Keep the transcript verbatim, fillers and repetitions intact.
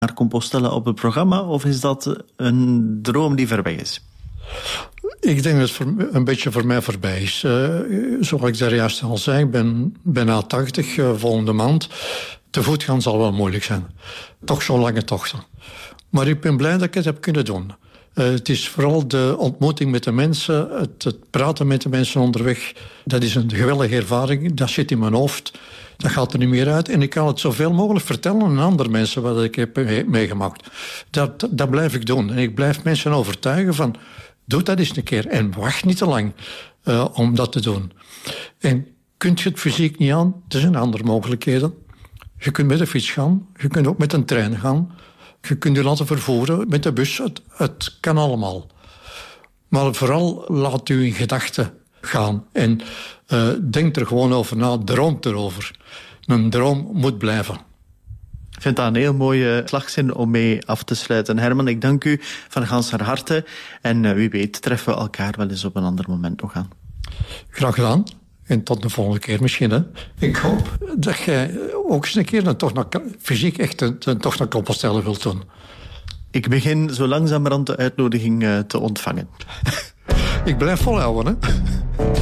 naar Compostela op het programma, of is dat een droom die ver weg is? Ik denk dat het voor, een beetje voor mij voorbij is. Uh, zoals ik daar juist al zei, ik ben bijna tachtig, uh, volgende maand. Te voet gaan zal wel moeilijk zijn. Toch zo'n lange tochten. Maar ik ben blij dat ik het heb kunnen doen. Uh, het is vooral de ontmoeting met de mensen, het, het praten met de mensen onderweg. Dat is een geweldige ervaring, dat zit in mijn hoofd. Dat gaat er niet meer uit. En ik kan het zoveel mogelijk vertellen aan andere mensen wat ik heb meegemaakt. Dat, dat blijf ik doen. En ik blijf mensen overtuigen van, doe dat eens een keer. En wacht niet te lang uh, om dat te doen. En kunt je het fysiek niet aan, er zijn andere mogelijkheden. Je kunt met de fiets gaan, je kunt ook met een trein gaan. Je kunt je laten vervoeren met de bus. Het, het kan allemaal. Maar vooral laat u in gedachten gaan. En uh, denk er gewoon over na. Droomt erover. Een droom moet blijven. Ik vind dat een heel mooie slagzin om mee af te sluiten. Herman, ik dank u van gans haar harte. En uh, wie weet treffen we elkaar wel eens op een ander moment nog aan. Graag gedaan. En tot de volgende keer misschien. Hè. Ik hoop dat jij ook eens een keer dan toch naar, fysiek echt een, een, toch naar Compostela wilt doen. Ik begin zo langzamerhand de uitnodiging uh, te ontvangen. Ik blijf volhouden, hè.